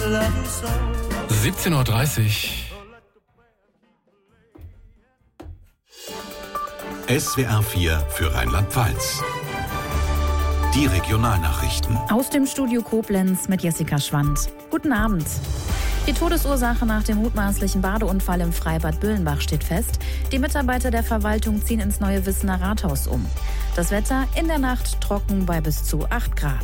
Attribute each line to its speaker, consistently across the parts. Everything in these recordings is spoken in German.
Speaker 1: 17:30 Uhr.
Speaker 2: SWR 4 für Rheinland-Pfalz. Die Regionalnachrichten.
Speaker 3: Aus dem Studio Koblenz mit Jessica Schwand. Guten Abend. Die Todesursache nach dem mutmaßlichen Badeunfall im Freibad Büllenbach steht fest. Die Mitarbeiter der Verwaltung ziehen ins neue Wissener Rathaus um. Das Wetter in der Nacht trocken bei bis zu 8 Grad.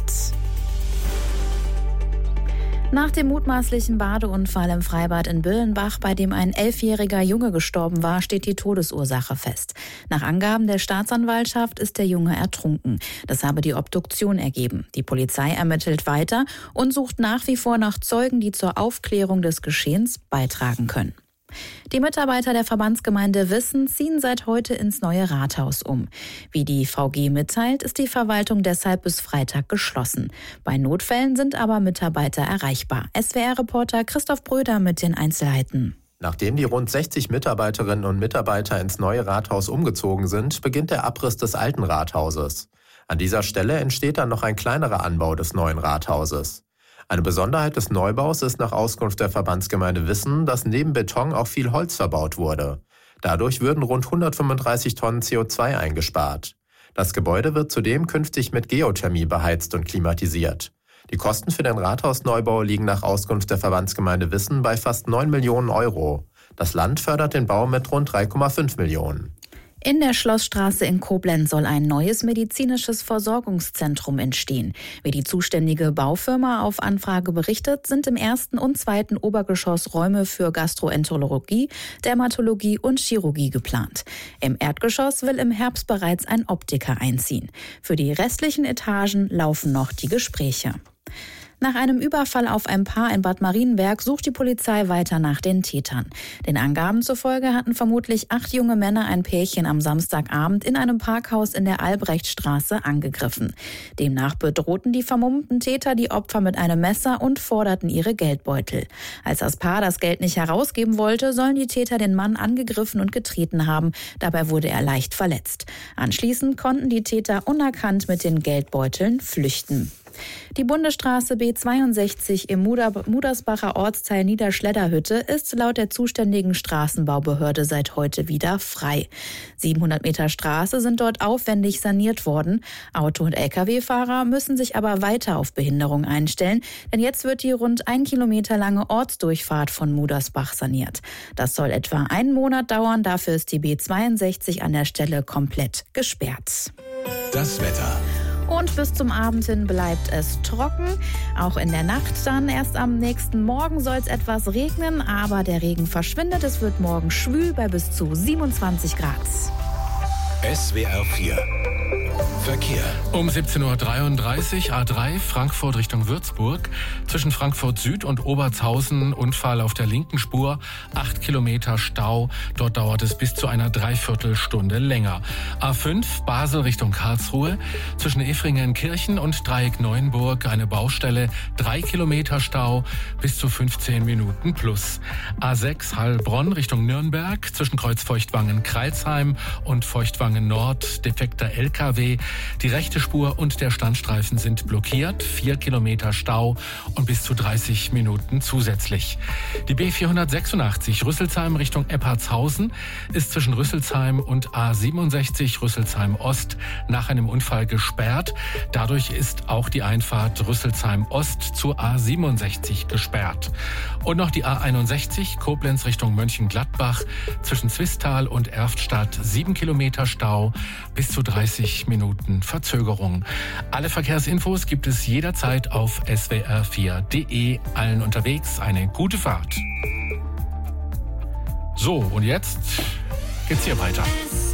Speaker 3: Nach dem mutmaßlichen Badeunfall im Freibad in Büllenbach, bei dem ein 11-jähriger Junge gestorben war, steht die Todesursache fest. Nach Angaben der Staatsanwaltschaft ist der Junge ertrunken. Das habe die Obduktion ergeben. Die Polizei ermittelt weiter und sucht nach wie vor nach Zeugen, die zur Aufklärung des Geschehens beitragen können. Die Mitarbeiter der Verbandsgemeinde Wissen ziehen seit heute ins neue Rathaus um. Wie die VG mitteilt, ist die Verwaltung deshalb bis Freitag geschlossen. Bei Notfällen sind aber Mitarbeiter erreichbar. SWR-Reporter Christoph Bröder mit den Einzelheiten.
Speaker 4: Nachdem die rund 60 Mitarbeiterinnen und Mitarbeiter ins neue Rathaus umgezogen sind, beginnt der Abriss des alten Rathauses. An dieser Stelle entsteht dann noch ein kleinerer Anbau des neuen Rathauses. Eine Besonderheit des Neubaus ist nach Auskunft der Verbandsgemeinde Wissen, dass neben Beton auch viel Holz verbaut wurde. Dadurch würden rund 135 Tonnen CO2 eingespart. Das Gebäude wird zudem künftig mit Geothermie beheizt und klimatisiert. Die Kosten für den Rathausneubau liegen nach Auskunft der Verbandsgemeinde Wissen bei fast 9 Millionen Euro. Das Land fördert den Bau mit rund 3,5 Millionen.
Speaker 3: In der Schlossstraße in Koblenz soll ein neues medizinisches Versorgungszentrum entstehen. Wie die zuständige Baufirma auf Anfrage berichtet, sind im 1. und 2. Obergeschoss Räume für Gastroenterologie, Dermatologie und Chirurgie geplant. Im Erdgeschoss will im Herbst bereits ein Optiker einziehen. Für die restlichen Etagen laufen noch die Gespräche. Nach einem Überfall auf ein Paar in Bad Marienberg sucht die Polizei weiter nach den Tätern. Den Angaben zufolge hatten vermutlich 8 junge Männer ein Pärchen am Samstagabend in einem Parkhaus in der Albrechtstraße angegriffen. Demnach bedrohten die vermummten Täter die Opfer mit einem Messer und forderten ihre Geldbeutel. Als das Paar das Geld nicht herausgeben wollte, sollen die Täter den Mann angegriffen und getreten haben. Dabei wurde er leicht verletzt. Anschließend konnten die Täter unerkannt mit den Geldbeuteln flüchten. Die Bundesstraße B62 im Mudersbacher Ortsteil Niederschledderhütte ist laut der zuständigen Straßenbaubehörde seit heute wieder frei. 700 Meter Straße sind dort aufwendig saniert worden. Auto- und Lkw-Fahrer müssen sich aber weiter auf Behinderung einstellen, denn jetzt wird die rund 1 Kilometer lange Ortsdurchfahrt von Mudersbach saniert. Das soll etwa einen Monat dauern, dafür ist die B62 an der Stelle komplett gesperrt.
Speaker 2: Das Wetter.
Speaker 3: Und bis zum Abend hin bleibt es trocken. Auch in der Nacht dann. Erst am nächsten Morgen soll es etwas regnen, aber der Regen verschwindet. Es wird morgen schwül bei bis zu 27 Grad.
Speaker 2: SWR 4 Verkehr.
Speaker 1: Um 17:33 Uhr A3 Frankfurt Richtung Würzburg. Zwischen Frankfurt Süd und Obertshausen Unfall auf der linken Spur. 8 Kilometer Stau. Dort dauert es bis zu einer Dreiviertelstunde länger. A5 Basel Richtung Karlsruhe. Zwischen Efringen-Kirchen und Dreieck Neuenburg eine Baustelle. 3 Kilometer Stau. Bis zu 15 Minuten plus. A6 Heilbronn Richtung Nürnberg. Zwischen Kreuz Feuchtwangen-Kreilsheim und Feuchtwangen Nord. Defekter LKW. Die rechte Spur und der Standstreifen sind blockiert. 4 Kilometer Stau und bis zu 30 Minuten zusätzlich. Die B486 Rüsselsheim Richtung Eppartshausen ist zwischen Rüsselsheim und A67 Rüsselsheim Ost nach einem Unfall gesperrt. Dadurch ist auch die Einfahrt Rüsselsheim Ost zur A67 gesperrt. Und noch die A61 Koblenz Richtung Mönchengladbach zwischen Zwistal und Erftstadt 7 Kilometer Stau, bis zu 30 Minuten Verzögerung. Alle Verkehrsinfos gibt es jederzeit auf swr4.de. Allen unterwegs eine gute Fahrt. So, und jetzt geht's hier weiter.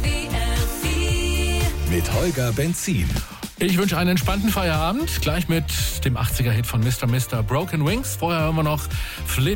Speaker 2: Mit Holger Benzin.
Speaker 1: Ich wünsche einen entspannten Feierabend, gleich mit dem 80er-Hit von Mr. Broken Wings. Vorher hören wir noch